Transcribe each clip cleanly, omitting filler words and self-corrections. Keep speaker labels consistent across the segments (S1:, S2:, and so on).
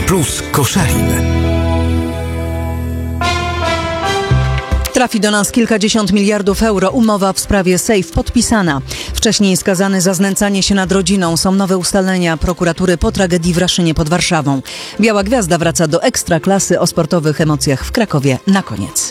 S1: plus Koszalin.
S2: Trafi do nas kilkadziesiąt miliardów euro. Umowa w sprawie Safe podpisana. Wcześniej skazany za znęcanie się nad rodziną. Są nowe ustalenia prokuratury po tragedii w Raszynie pod Warszawą. Biała Gwiazda wraca do Ekstraklasy. O sportowych emocjach w Krakowie na koniec.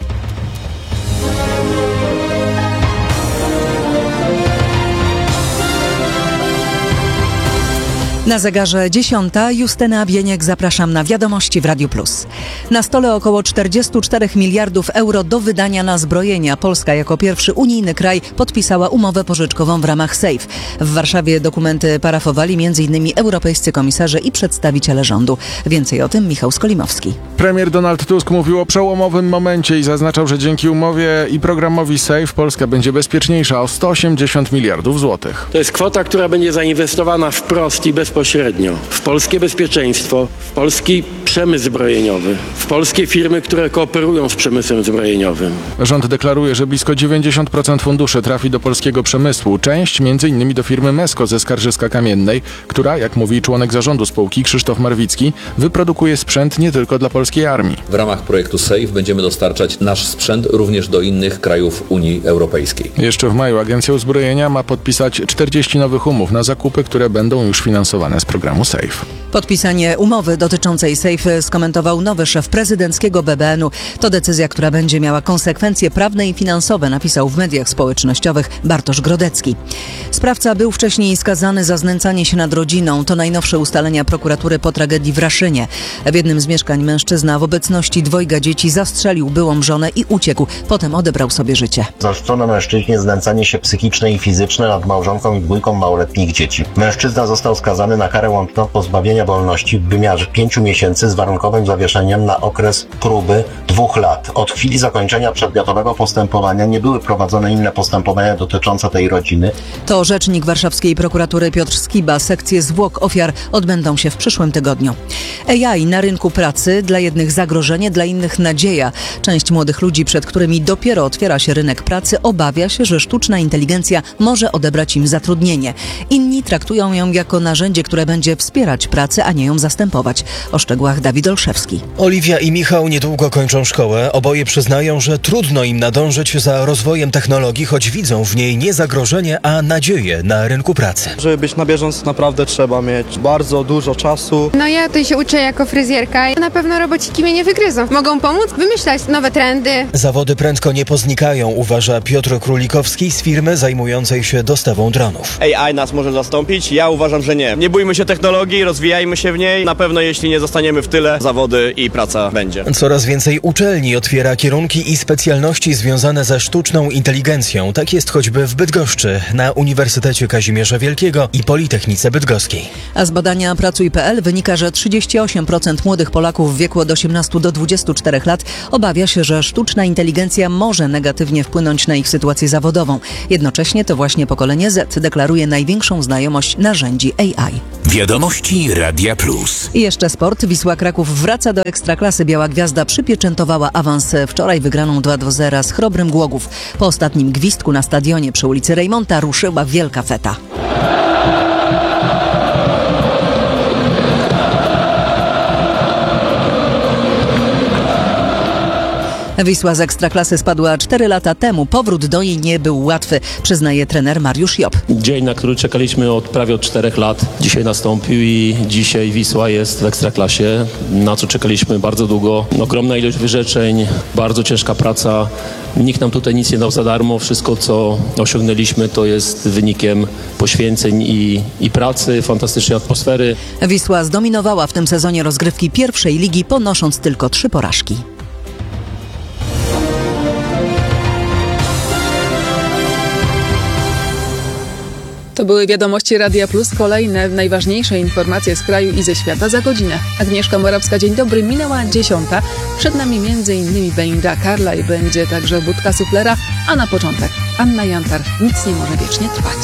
S2: Na zegarze 10. Justyna Bieniek, zapraszam na wiadomości w Radiu Plus. Na stole około 44 miliardów euro do wydania na zbrojenia. Polska jako pierwszy unijny kraj podpisała umowę pożyczkową w ramach SAFE. W Warszawie dokumenty parafowali m.in. europejscy komisarze i przedstawiciele rządu. Więcej o tym Michał Skolimowski.
S3: Premier Donald Tusk mówił o przełomowym momencie i zaznaczał, że dzięki umowie i programowi SAFE Polska będzie bezpieczniejsza o 180 miliardów złotych.
S4: To jest kwota, która będzie zainwestowana wprost i bezpośrednio w polskie bezpieczeństwo, w polski przemysł zbrojeniowy, w polskie firmy, które kooperują z przemysłem zbrojeniowym.
S3: Rząd deklaruje, że blisko 90% funduszy trafi do polskiego przemysłu. Część m.in. do firmy Mesko ze Skarżyska-Kamiennej, która, jak mówi członek zarządu spółki Krzysztof Marwicki, wyprodukuje sprzęt nie tylko dla polskiej armii.
S5: W ramach projektu SAFE będziemy dostarczać nasz sprzęt również do innych krajów Unii Europejskiej.
S3: Jeszcze w maju Agencja Uzbrojenia ma podpisać 40 nowych umów na zakupy, które będą już finansowane z programu SAFE.
S2: Podpisanie umowy dotyczącej SAFE skomentował nowy szef prezydenckiego BBN-u. To decyzja, która będzie miała konsekwencje prawne i finansowe, napisał w mediach społecznościowych Bartosz Grodecki. Sprawca był wcześniej skazany za znęcanie się nad rodziną. To najnowsze ustalenia prokuratury po tragedii w Raszynie. W jednym z mieszkań mężczyzna w obecności dwojga dzieci zastrzelił byłą żonę i uciekł. Potem odebrał sobie życie.
S6: Zarzucono mężczyźnie znęcanie się psychiczne i fizyczne nad małżonką i dwójką małoletnich dzieci. Mężczyzna został skazany na karę łączną pozbawienia wolności w wymiarze 5 miesięcy z warunkowym zawieszeniem na okres próby 2 lat. Od chwili zakończenia przedmiotowego postępowania nie były prowadzone inne postępowania dotyczące tej rodziny.
S2: To rzecznik warszawskiej prokuratury Piotr Skiba. Sekcje zwłok ofiar odbędą się w przyszłym tygodniu. AI na rynku pracy. Dla jednych zagrożenie, dla innych nadzieja. Część młodych ludzi, przed którymi dopiero otwiera się rynek pracy, obawia się, że sztuczna inteligencja może odebrać im zatrudnienie. Inni traktują ją jako narzędzie, które będzie wspierać pracę, a nie ją zastępować. O szczegółach Dawid Olszewski.
S7: Oliwia i Michał niedługo kończą szkołę. Oboje przyznają, że trudno im nadążyć za rozwojem technologii, choć widzą w niej nie zagrożenie, a nadzieję na rynku pracy.
S8: Żeby być na bieżąco, naprawdę trzeba mieć bardzo dużo czasu.
S9: Ja tutaj się uczę jako fryzjerka i na pewno robociki mnie nie wygryzą. Mogą pomóc wymyślać nowe trendy.
S7: Zawody prędko nie poznikają, uważa Piotr Królikowski z firmy zajmującej się dostawą dronów.
S10: AI nas może zastąpić? Ja uważam, że nie. Nie bójmy się technologii, rozwijajmy się w niej. Na pewno jeśli nie zostaniemy w tyle, zawody i praca będzie.
S7: Coraz więcej uczelni otwiera kierunki i specjalności związane ze sztuczną inteligencją. Tak jest choćby w Bydgoszczy, na Uniwersytecie Kazimierza Wielkiego i Politechnice Bydgoskiej.
S2: A z badania Pracuj.pl wynika, że 38% młodych Polaków w wieku od 18 do 24 lat obawia się, że sztuczna inteligencja może negatywnie wpłynąć na ich sytuację zawodową. Jednocześnie to właśnie pokolenie Z deklaruje największą znajomość narzędzi AI.
S1: Wiadomości Radia Plus.
S2: I jeszcze sport. Wisła Kraków wraca do Ekstraklasy. Biała Gwiazda przypieczętowała awans wczoraj wygraną 2-0 z Chrobrym Głogów. Po ostatnim gwizdku na stadionie przy ulicy Rejmonta ruszyła wielka feta. Wisła z Ekstraklasy spadła 4 lata temu. Powrót do niej nie był łatwy, przyznaje trener Mariusz Job.
S11: Dzień, na który czekaliśmy prawie od 4 lat, dzisiaj nastąpił i dzisiaj Wisła jest w Ekstraklasie, na co czekaliśmy bardzo długo. Ogromna ilość wyrzeczeń, bardzo ciężka praca. Nikt nam tutaj nic nie dał za darmo. Wszystko, co osiągnęliśmy, to jest wynikiem poświęceń i pracy, fantastycznej atmosfery.
S2: Wisła zdominowała w tym sezonie rozgrywki pierwszej ligi, ponosząc tylko 3 porażki.
S12: To były wiadomości Radia Plus. Kolejne najważniejsze informacje z kraju i ze świata za godzinę. Agnieszka Morawska, dzień dobry. Minęła 10. Przed nami m.in. Belinda Carlisle, będzie także Budka Suflera, a na początek Anna Jantar. Nic nie może wiecznie trwać.